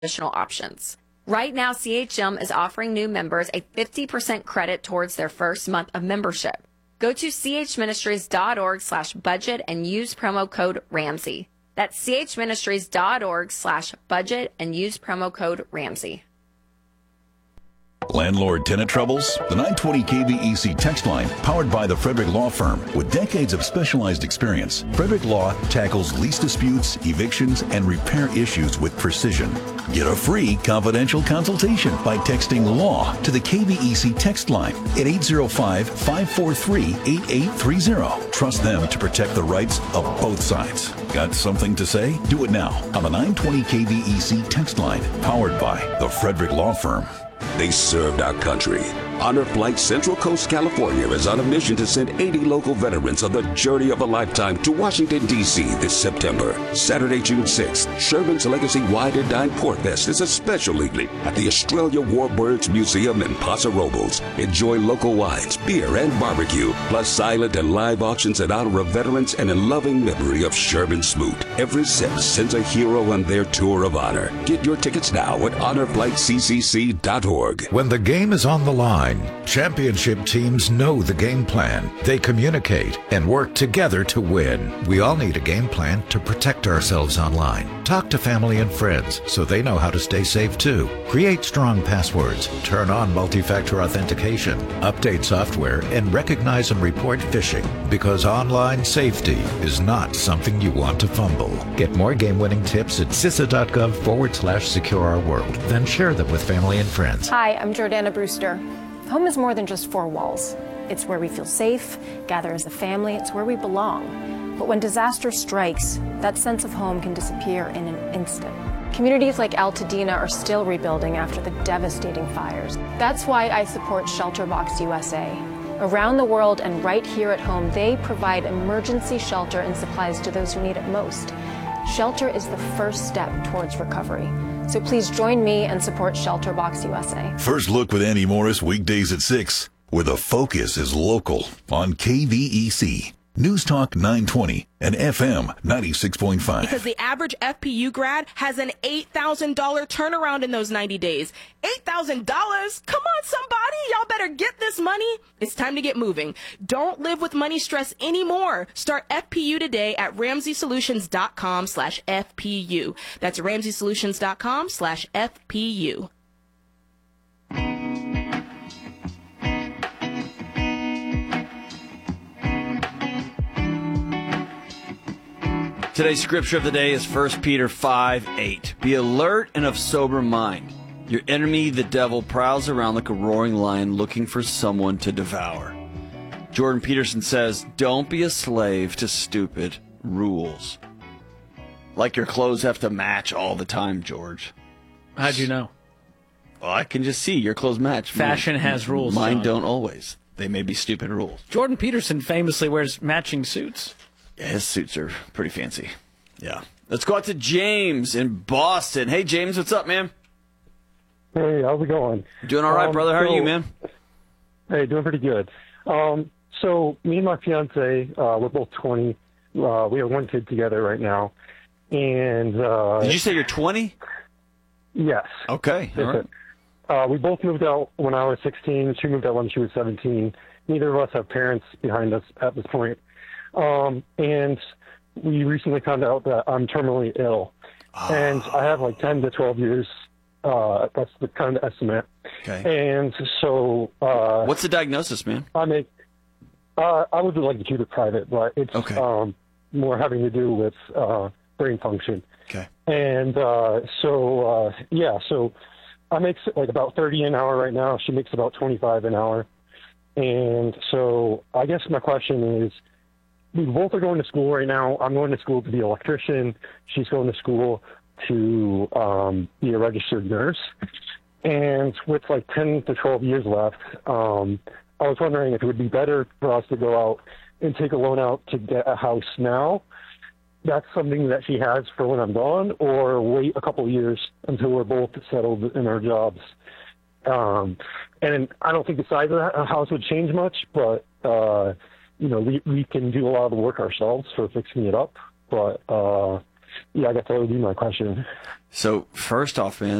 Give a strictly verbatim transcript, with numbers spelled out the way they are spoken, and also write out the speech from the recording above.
additional options. Right now, C H M is offering new members a fifty percent credit towards their first month of membership. Go to chministries.org slash budget and use promo code Ramsey. That's chministries.org slash budget and use promo code Ramsey. Landlord tenant troubles? The nine twenty K V E C text line, powered by the Frederick Law Firm. With decades of specialized experience, Frederick Law tackles lease disputes, evictions, and repair issues with precision. Get a free confidential consultation by texting LAW to the K V E C text line at eight zero five, five four three, eight eight three zero. Trust them to protect the rights of both sides. Got something to say? Do it now on the nine twenty K V E C text line, powered by the Frederick Law Firm. They served our country. Honor Flight Central Coast California is on a mission to send eighty local veterans on the journey of a lifetime to Washington, D C this September. Saturday, June sixth, Sherman's Legacy Wine and Dine Port Fest is a special evening at the Australia Warbirds Museum in Paso Robles. Enjoy local wines, beer, and barbecue, plus silent and live auctions in honor of veterans and in loving memory of Sherman Smoot. Every sip sends a hero on their tour of honor. Get your tickets now at honor flight c c c dot org. When the game is on the line, championship teams know the game plan. They communicate and work together to win. We all need a game plan to protect ourselves online. Talk to family and friends so they know how to stay safe too. Create strong passwords, turn on multi-factor authentication, update software, and recognize and report phishing, because online safety is not something you want to fumble. Get more game-winning tips at cisa.gov forward slash secure our world. Then share them with family and friends. Hi, I'm Jordana Brewster. Home is more than just four walls. It's where we feel safe, gather as a family, it's where we belong. But when disaster strikes, that sense of home can disappear in an instant. Communities like Altadena are still rebuilding after the devastating fires. That's why I support ShelterBox U S A. Around the world and right here at home, they provide emergency shelter and supplies to those who need it most. Shelter is the first step towards recovery. So please join me and support ShelterBox U S A. First Look with Andy Morris, weekdays at six, where the focus is local on K V E C. News Talk nine twenty and F M ninety-six point five. Because the average F P U grad has an eight thousand dollars turnaround in those ninety days. eight thousand dollars? Come on, somebody. Y'all better get this money. It's time to get moving. Don't live with money stress anymore. Start F P U today at ramsey solutions dot com slash F P U. That's ramsey solutions dot com slash F P U. Today's scripture of the day is First Peter five eight. Be alert and of sober mind. Your enemy, the devil, prowls around like a roaring lion looking for someone to devour. Jordan Peterson says, don't be a slave to stupid rules. Like your clothes have to match all the time, George. How'd you know? Well, I can just see your clothes match. Fashion Mine, has rules. Mine John. don't always. They may be stupid rules. Jordan Peterson famously wears matching suits. Yeah, his suits are pretty fancy. Yeah. Let's go out to James in Boston. Hey, James, what's up, man? Hey, how's it going? Doing all right, um, brother. How so, are you, man? Hey, doing pretty good. Um, so me and my fiance, uh, we're both twenty. Uh, we have one kid together right now. And uh, did you say you're twenty? Yes. Okay. All right. Uh, we both moved out when I was sixteen. She moved out when she was seventeen. Neither of us have parents behind us at this point. Um, and we recently found out that I'm terminally ill. Oh. And I have like ten to twelve years. Uh, that's the kind of estimate. Okay. And so... Uh, what's the diagnosis, man? I make... Uh, I would like to keep it private, but it's okay. um, more having to do with uh, brain function. Okay. And uh, so, uh, yeah, so I make like about thirty an hour right now. She makes about twenty-five an hour. And so I guess my question is, we both are going to school right now. I'm going to school to be an electrician. She's going to school to um, be a registered nurse. And with like ten to twelve years left, um, I was wondering if it would be better for us to go out and take a loan out to get a house now. That's something that she has for when I'm gone, or wait a couple of years until we're both settled in our jobs. Um, and I don't think the size of that house would change much, but, uh, you know, we, we can do a lot of the work ourselves for fixing it up. But, uh, yeah, I guess that would be my question. So first off, man,